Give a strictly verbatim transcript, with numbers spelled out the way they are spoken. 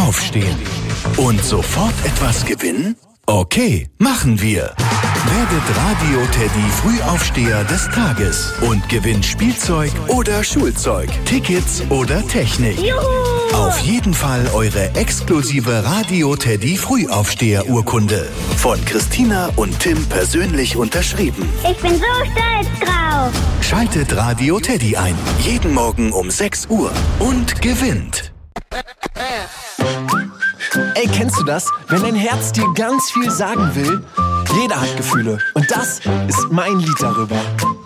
aufstehen. Und sofort etwas gewinnen? Okay, machen wir. Werdet Radio Teddy Frühaufsteher des Tages und gewinnt Spielzeug oder Schulzeug, Tickets oder Technik. Juhu! Auf jeden Fall eure exklusive Radio Teddy Frühaufsteher-Urkunde. Von Christina und Tim persönlich unterschrieben. Ich bin so stolz drauf. Schaltet Radio Teddy ein. Jeden Morgen um sechs Uhr. Und gewinnt. Ey, kennst du das? Wenn dein Herz dir ganz viel sagen will? Jeder hat Gefühle. Und das ist mein Lied darüber.